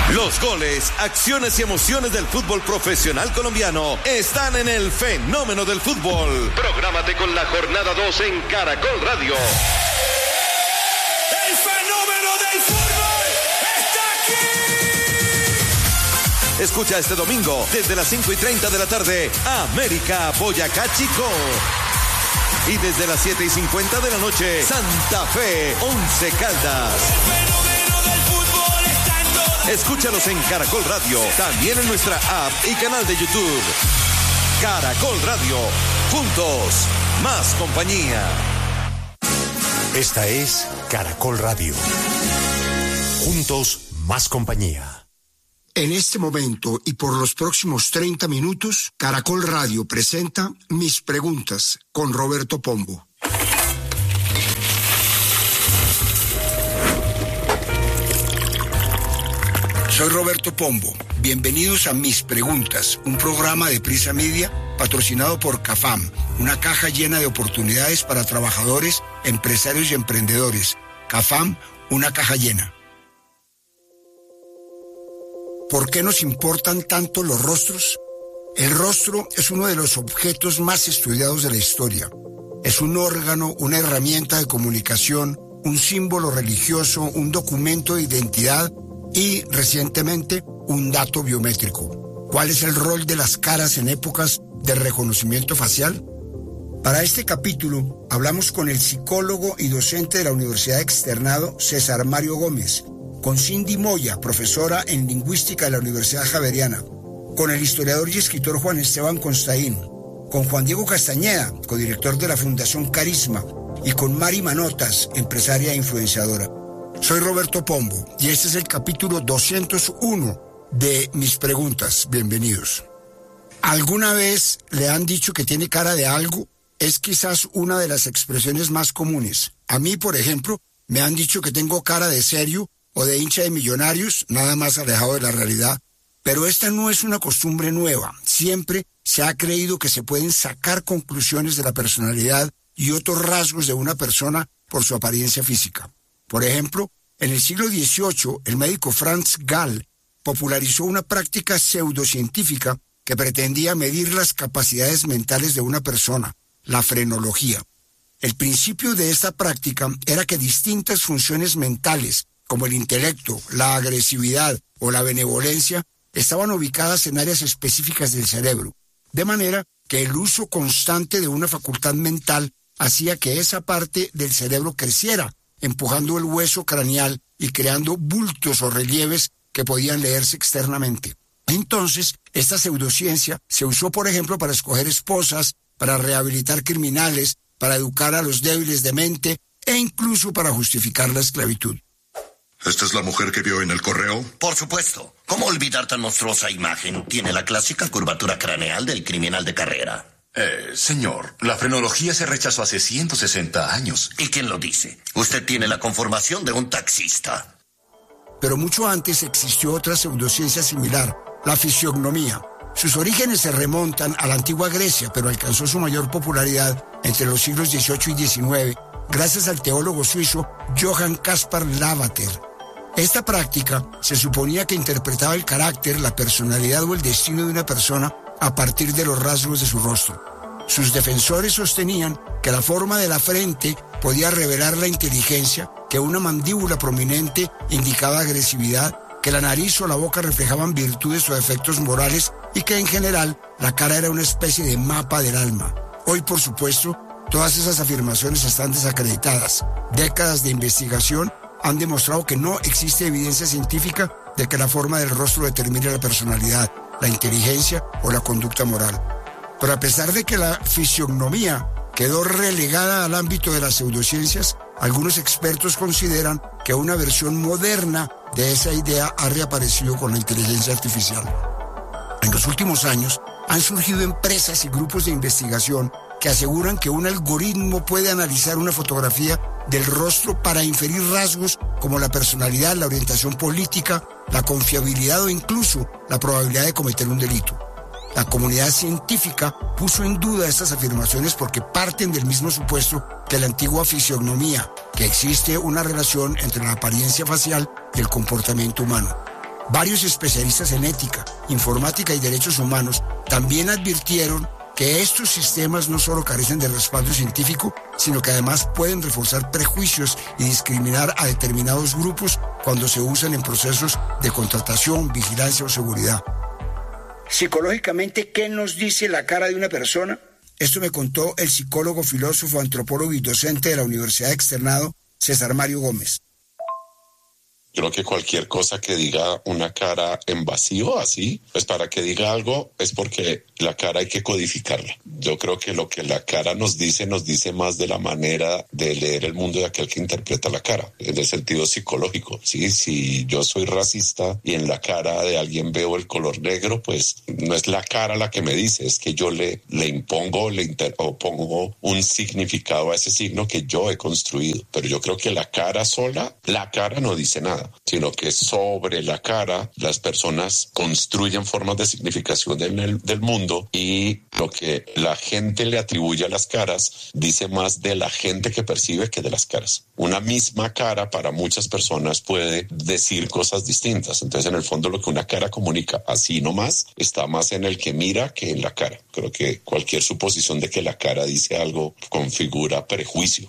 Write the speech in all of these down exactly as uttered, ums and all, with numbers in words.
Los goles, acciones y emociones del fútbol profesional colombiano están en el fenómeno del fútbol. Prográmate con la jornada dos en Caracol Radio. El fenómeno del fútbol está aquí. Escucha este domingo desde las cinco y treinta de la tarde América Boyacá Chico. Y desde las siete y cincuenta de la noche Santa Fe Once Caldas. El fenómeno del fútbol está en todas. Escúchalos en Caracol Radio, también en nuestra app y canal de YouTube. Caracol Radio, juntos, más compañía. Esta es Caracol Radio. Juntos, más compañía. En este momento y por los próximos treinta minutos, Caracol Radio presenta Mis Preguntas con Roberto Pombo. Soy Roberto Pombo. Bienvenidos a Mis Preguntas, un programa de Prisa Media patrocinado por CAFAM, una caja llena de oportunidades para trabajadores, empresarios y emprendedores. CAFAM, una caja llena. ¿Por qué nos importan tanto los rostros? El rostro es uno de los objetos más estudiados de la historia. Es un órgano, una herramienta de comunicación, un símbolo religioso, un documento de identidad y, recientemente, un dato biométrico. ¿Cuál es el rol de las caras en épocas de reconocimiento facial? Para este capítulo, hablamos con el psicólogo y docente de la Universidad Externado, César Mario Gómez, con Cindy Moya, profesora en Lingüística de la Universidad Javeriana, con el historiador y escritor Juan Esteban Constaín, con Juan Diego Castañeda, codirector de la Fundación Carisma, y con Mari Manotas, empresaria e influenciadora. Soy Roberto Pombo y este es el capítulo doscientos uno de Mis Preguntas. Bienvenidos. ¿Alguna vez le han dicho que tiene cara de algo? Es quizás una de las expresiones más comunes. A mí, por ejemplo, me han dicho que tengo cara de serio o de hincha de Millonarios, nada más alejado de la realidad. Pero esta no es una costumbre nueva. Siempre se ha creído que se pueden sacar conclusiones de la personalidad y otros rasgos de una persona por su apariencia física. Por ejemplo, en el siglo dieciocho, el médico Franz Gall popularizó una práctica pseudocientífica que pretendía medir las capacidades mentales de una persona, la frenología. El principio de esta práctica era que distintas funciones mentales, como el intelecto, la agresividad o la benevolencia, estaban ubicadas en áreas específicas del cerebro, de manera que el uso constante de una facultad mental hacía que esa parte del cerebro creciera, empujando el hueso craneal y creando bultos o relieves que podían leerse externamente. Entonces, esta pseudociencia se usó, por ejemplo, para escoger esposas, para rehabilitar criminales, para educar a los débiles de mente e incluso para justificar la esclavitud. ¿Esta es la mujer que vio en el correo? Por supuesto. ¿Cómo olvidar tan monstruosa imagen? Tiene la clásica curvatura craneal del criminal de carrera. Eh, señor, la frenología se rechazó hace ciento sesenta años. ¿Y quién lo dice? Usted tiene la conformación de un taxista. Pero mucho antes existió otra pseudociencia similar, la fisiognomía. Sus orígenes se remontan a la antigua Grecia, pero alcanzó su mayor popularidad entre los siglos dieciocho y diecinueve, gracias al teólogo suizo Johann Caspar Lavater. Esta práctica se suponía que interpretaba el carácter, la personalidad o el destino de una persona a partir de los rasgos de su rostro. Sus defensores sostenían que la forma de la frente podía revelar la inteligencia, que una mandíbula prominente indicaba agresividad, que la nariz o la boca reflejaban virtudes o defectos morales y que en general la cara era una especie de mapa del alma. Hoy, por supuesto, todas esas afirmaciones están desacreditadas. Décadas de investigación han demostrado que no existe evidencia científica de que la forma del rostro determine la personalidad, la inteligencia o la conducta moral. Pero a pesar de que la fisiognomía quedó relegada al ámbito de las pseudociencias, algunos expertos consideran que una versión moderna de esa idea ha reaparecido con la inteligencia artificial. En los últimos años han surgido empresas y grupos de investigación que aseguran que un algoritmo puede analizar una fotografía del rostro para inferir rasgos como la personalidad, la orientación política, la confiabilidad o incluso la probabilidad de cometer un delito. La comunidad científica puso en duda estas afirmaciones porque parten del mismo supuesto que la antigua fisiognomía, que existe una relación entre la apariencia facial y el comportamiento humano. Varios especialistas en ética, informática y derechos humanos también advirtieron que estos sistemas no solo carecen de respaldo científico, sino que además pueden reforzar prejuicios y discriminar a determinados grupos cuando se usan en procesos de contratación, vigilancia o seguridad. Psicológicamente, ¿qué nos dice la cara de una persona? Esto me contó el psicólogo, filósofo, antropólogo y docente de la Universidad Externado, César Mario Gómez. Creo que cualquier cosa que diga una cara en vacío, así, pues para que diga algo es porque la cara hay que codificarla. Yo creo que lo que la cara nos dice, nos dice más de la manera de leer el mundo de aquel que interpreta la cara, en el sentido psicológico. Sí, si yo soy racista y en la cara de alguien veo el color negro, pues no es la cara la que me dice, es que yo le, le impongo le inter, o pongo un significado a ese signo que yo he construido. Pero yo creo que la cara sola, la cara no dice nada, sino que sobre la cara las personas construyen formas de significación del, del mundo, y lo que la gente le atribuye a las caras dice más de la gente que percibe que de las caras. Una misma cara para muchas personas puede decir cosas distintas. Entonces, en el fondo, lo que una cara comunica así nomás está más en el que mira que en la cara. Creo que cualquier suposición de que la cara dice algo configura prejuicio.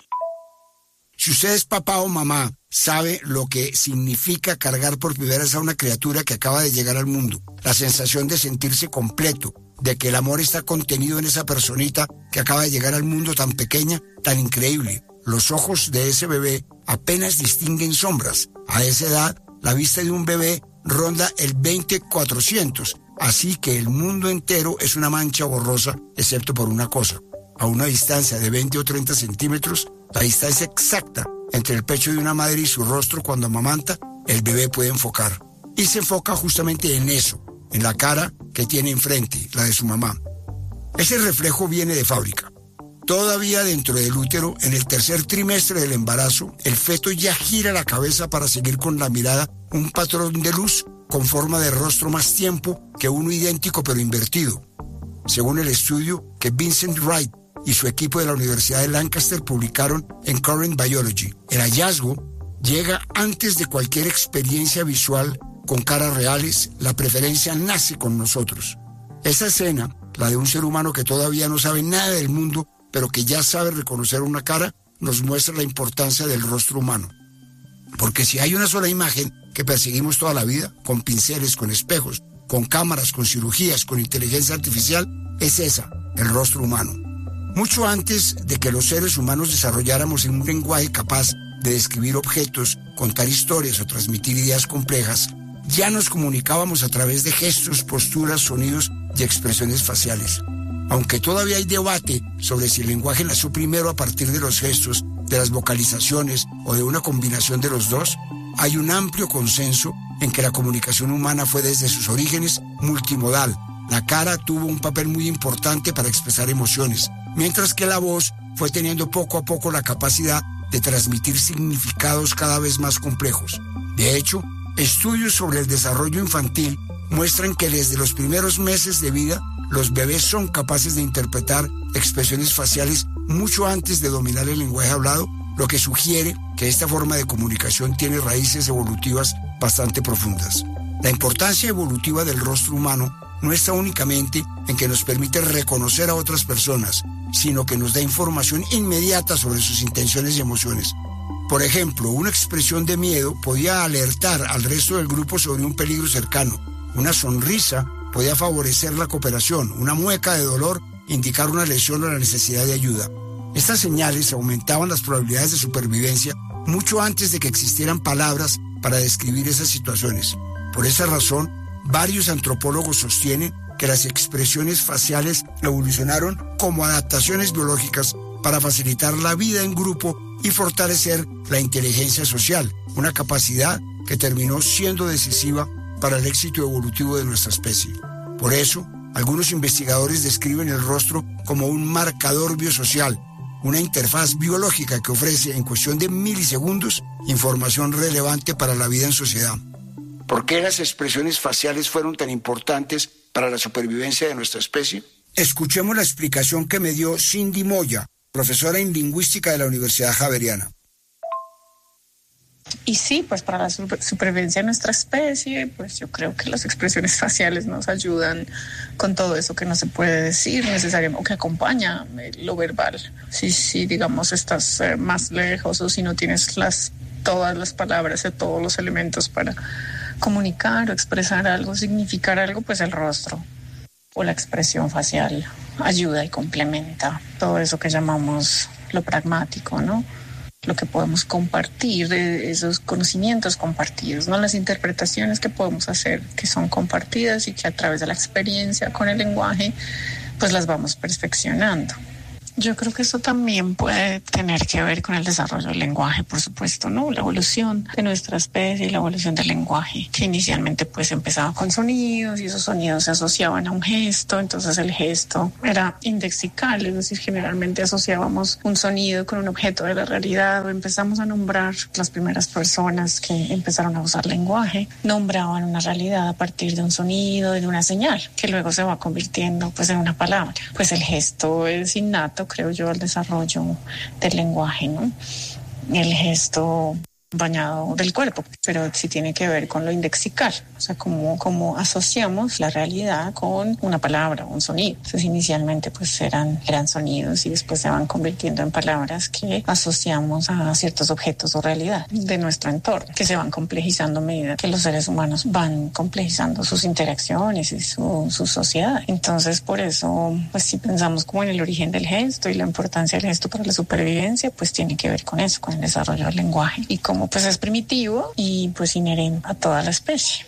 Si usted es papá o mamá, sabe lo que significa cargar por primera vez a una criatura que acaba de llegar al mundo. La sensación de sentirse completo, de que el amor está contenido en esa personita que acaba de llegar al mundo tan pequeña, tan increíble. Los ojos de ese bebé apenas distinguen sombras. A esa edad, la vista de un bebé ronda el veinte cuatrocientos, así que el mundo entero es una mancha borrosa, excepto por una cosa. A una distancia de veinte o treinta centímetros, la distancia exacta entre el pecho de una madre y su rostro cuando amamanta, el bebé puede enfocar. Y se enfoca justamente en eso, en la cara que tiene enfrente, la de su mamá. Ese reflejo viene de fábrica. Todavía dentro del útero, en el tercer trimestre del embarazo, el feto ya gira la cabeza para seguir con la mirada un patrón de luz con forma de rostro más tiempo que uno idéntico pero invertido. Según el estudio que Vincent Wright y su equipo de la Universidad de Lancaster publicaron en Current Biology, el hallazgo llega antes de cualquier experiencia visual con caras reales. La preferencia nace con nosotros. Esa escena, la de un ser humano que todavía no sabe nada del mundo, pero que ya sabe reconocer una cara, nos muestra la importancia del rostro humano. Porque si hay una sola imagen que perseguimos toda la vida, con pinceles, con espejos, con cámaras, con cirugías, con inteligencia artificial, es esa, el rostro humano. Mucho antes de que los seres humanos desarrolláramos un lenguaje capaz de describir objetos, contar historias o transmitir ideas complejas, ya nos comunicábamos a través de gestos, posturas, sonidos y expresiones faciales. Aunque todavía hay debate sobre si el lenguaje nació primero a partir de los gestos, de las vocalizaciones o de una combinación de los dos, hay un amplio consenso en que la comunicación humana fue desde sus orígenes multimodal. La cara tuvo un papel muy importante para expresar emociones, mientras que la voz fue teniendo poco a poco la capacidad de transmitir significados cada vez más complejos. De hecho, estudios sobre el desarrollo infantil muestran que desde los primeros meses de vida, los bebés son capaces de interpretar expresiones faciales mucho antes de dominar el lenguaje hablado, lo que sugiere que esta forma de comunicación tiene raíces evolutivas bastante profundas. La importancia evolutiva del rostro humano no está únicamente en que nos permite reconocer a otras personas, sino que nos da información inmediata sobre sus intenciones y emociones. Por ejemplo, una expresión de miedo podía alertar al resto del grupo sobre un peligro cercano. Una sonrisa podía favorecer la cooperación. Una mueca de dolor indicar una lesión o la necesidad de ayuda. Estas señales aumentaban las probabilidades de supervivencia mucho antes de que existieran palabras para describir esas situaciones. Por esa razón, varios antropólogos sostienen que las expresiones faciales evolucionaron como adaptaciones biológicas para facilitar la vida en grupo y fortalecer la inteligencia social, una capacidad que terminó siendo decisiva para el éxito evolutivo de nuestra especie. Por eso, algunos investigadores describen el rostro como un marcador biosocial, una interfaz biológica que ofrece en cuestión de milisegundos información relevante para la vida en sociedad. ¿Por qué las expresiones faciales fueron tan importantes para la supervivencia de nuestra especie? Escuchemos la explicación que me dio Cindy Moya, profesora en lingüística de la Universidad Javeriana. Y sí, pues para la supervivencia de nuestra especie, pues yo creo que las expresiones faciales nos ayudan con todo eso que no se puede decir necesariamente o que acompaña lo verbal. Si, si digamos estás eh, más lejos o si no tienes las todas las palabras, todos los elementos para comunicar o expresar algo, significar algo, pues el rostro o la expresión facial ayuda y complementa todo eso que llamamos lo pragmático, ¿no? Lo que podemos compartir, esos conocimientos compartidos, ¿no? Las interpretaciones que podemos hacer, que son compartidas y que a través de la experiencia con el lenguaje, pues las vamos perfeccionando. Yo creo que eso también puede tener que ver con el desarrollo del lenguaje, por supuesto, ¿no? La evolución de nuestra especie y la evolución del lenguaje, que inicialmente pues empezaba con sonidos y esos sonidos se asociaban a un gesto, entonces el gesto era indexical, es decir, generalmente asociábamos un sonido con un objeto de la realidad o empezamos a nombrar las primeras personas que empezaron a usar lenguaje, nombraban una realidad a partir de un sonido, de una señal, que luego se va convirtiendo pues en una palabra. Pues el gesto es innato, creo yo, al desarrollo del lenguaje, ¿no? El gesto bañado del cuerpo, pero sí tiene que ver con lo indexical, o sea, como, como asociamos la realidad con una palabra, un sonido. Entonces, inicialmente, pues eran, eran sonidos y después se van convirtiendo en palabras que asociamos a ciertos objetos o realidad de nuestro entorno, que se van complejizando a medida que los seres humanos van complejizando sus interacciones y su, su sociedad. Entonces, por eso, pues si pensamos como en el origen del gesto y la importancia del gesto para la supervivencia, pues tiene que ver con eso, con el desarrollo del lenguaje y cómo pues es primitivo y pues inherente a toda la especie.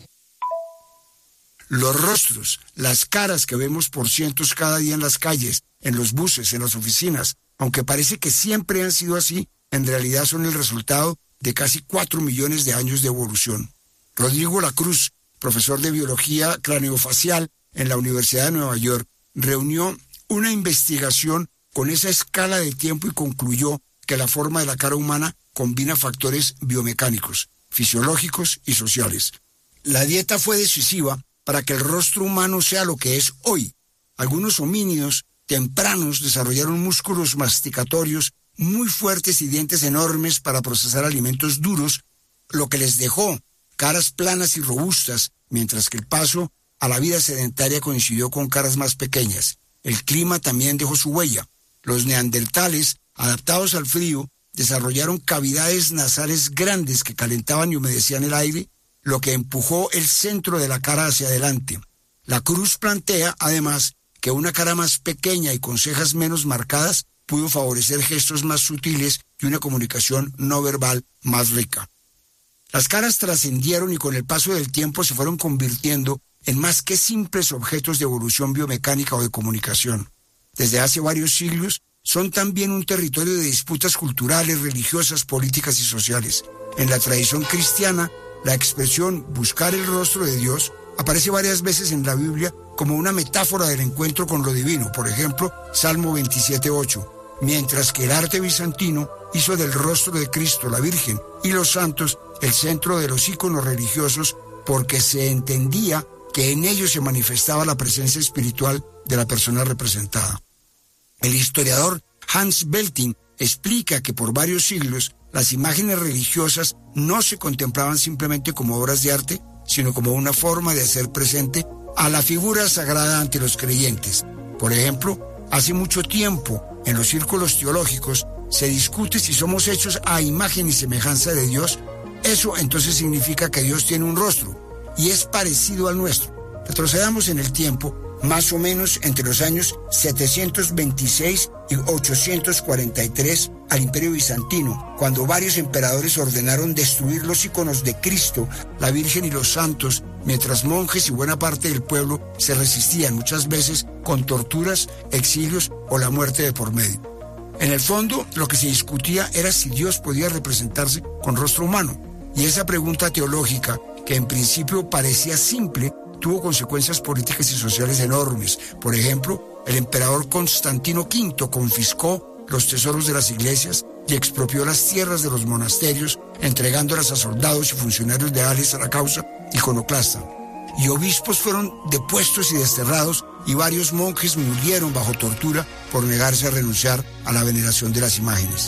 Los rostros, las caras que vemos por cientos cada día en las calles, en los buses, en las oficinas, aunque parece que siempre han sido así, en realidad son el resultado de casi cuatro millones de años de evolución. Rodrigo Lacruz, profesor de biología craneofacial en la Universidad de Nueva York, reunió una investigación con esa escala de tiempo y concluyó que la forma de la cara humana combina factores biomecánicos, fisiológicos y sociales. La dieta fue decisiva para que el rostro humano sea lo que es hoy. Algunos homínidos tempranos desarrollaron músculos masticatorios muy fuertes y dientes enormes para procesar alimentos duros, lo que les dejó caras planas y robustas, mientras que el paso a la vida sedentaria coincidió con caras más pequeñas. El clima también dejó su huella. Los neandertales, adaptados al frío, desarrollaron cavidades nasales grandes que calentaban y humedecían el aire, lo que empujó el centro de la cara hacia adelante. Lacruz plantea, además, que una cara más pequeña y con cejas menos marcadas pudo favorecer gestos más sutiles y una comunicación no verbal más rica. Las caras trascendieron y con el paso del tiempo se fueron convirtiendo en más que simples objetos de evolución biomecánica o de comunicación. Desde hace varios siglos, son también un territorio de disputas culturales, religiosas, políticas y sociales. En la tradición cristiana, la expresión buscar el rostro de Dios aparece varias veces en la Biblia como una metáfora del encuentro con lo divino. Por ejemplo, Salmo veintisiete ocho. Mientras que el arte bizantino hizo del rostro de Cristo, la Virgen y los santos el centro de los íconos religiosos porque se entendía que en ellos se manifestaba la presencia espiritual de la persona representada. El historiador Hans Belting explica que por varios siglos las imágenes religiosas no se contemplaban simplemente como obras de arte, sino como una forma de hacer presente a la figura sagrada ante los creyentes. Por ejemplo, hace mucho tiempo, en los círculos teológicos, se discute si somos hechos a imagen y semejanza de Dios. Eso entonces significa que Dios tiene un rostro y es parecido al nuestro. Retrocedamos en el tiempo, más o menos entre los años setecientos veintiséis y ochocientos cuarenta y tres al Imperio Bizantino, cuando varios emperadores ordenaron destruir los iconos de Cristo, la Virgen y los santos, mientras monjes y buena parte del pueblo se resistían, muchas veces con torturas, exilios o la muerte de por medio. En el fondo, lo que se discutía era si Dios podía representarse con rostro humano, y esa pregunta teológica, que en principio parecía simple, tuvo consecuencias políticas y sociales enormes. Por ejemplo, el emperador Constantino quinto confiscó los tesoros de las iglesias y expropió las tierras de los monasterios, entregándolas a soldados y funcionarios leales a la causa iconoclasta. Y obispos fueron depuestos y desterrados, y varios monjes murieron bajo tortura por negarse a renunciar a la veneración de las imágenes.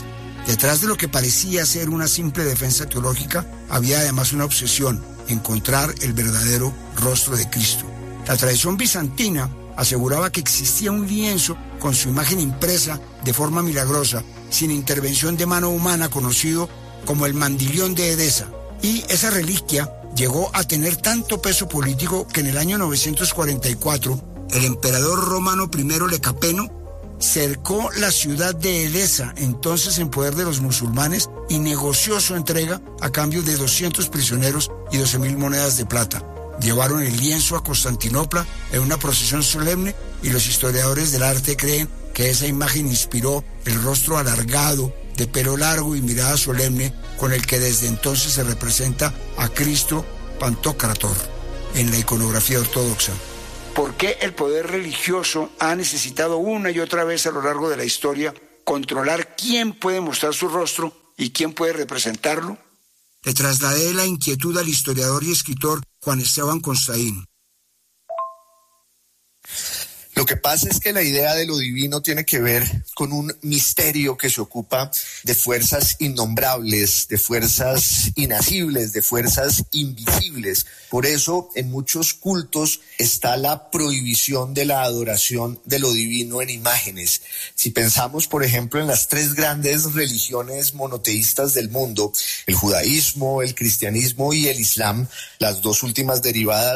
Detrás de lo que parecía ser una simple defensa teológica, había además una obsesión: encontrar el verdadero rostro de Cristo. La tradición bizantina aseguraba que existía un lienzo con su imagen impresa de forma milagrosa, sin intervención de mano humana, conocido como el Mandilión de Edesa. Y esa reliquia llegó a tener tanto peso político que en el año novecientos cuarenta y cuatro, el emperador romano primero Lecapeno cercó la ciudad de Edesa, entonces en poder de los musulmanes, y negoció su entrega a cambio de doscientos prisioneros y doce mil monedas de plata. Llevaron el lienzo a Constantinopla en una procesión solemne, y los historiadores del arte creen que esa imagen inspiró el rostro alargado, de pelo largo y mirada solemne, con el que desde entonces se representa a Cristo Pantocrátor en la iconografía ortodoxa. ¿Por qué el poder religioso ha necesitado una y otra vez a lo largo de la historia controlar quién puede mostrar su rostro y quién puede representarlo? Le trasladé la inquietud al historiador y escritor Juan Esteban Constaín. Lo que pasa es que la idea de lo divino tiene que ver con un misterio que se ocupa de fuerzas innombrables, de fuerzas inacibles, de fuerzas invisibles. Por eso, en muchos cultos está la prohibición de la adoración de lo divino en imágenes. Si pensamos, por ejemplo, en las tres grandes religiones monoteístas del mundo, el judaísmo, el cristianismo y el islam, las dos últimas derivadas